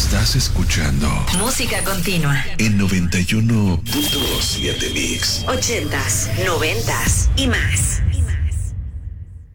Estás escuchando Música Continua en 91.7 Mix. 80s, 90s y más.